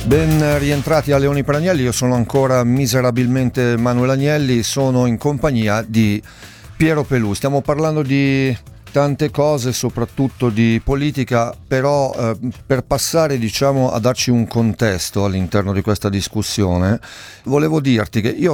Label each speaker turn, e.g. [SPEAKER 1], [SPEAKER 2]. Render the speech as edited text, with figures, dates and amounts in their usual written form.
[SPEAKER 1] Ben rientrati a Leoni per Agnelli, io sono ancora miserabilmente Manuel Agnelli, sono in compagnia di Piero Pelù. Stiamo parlando di tante cose, soprattutto di politica, però per passare a darci un contesto all'interno di questa discussione, volevo dirti che io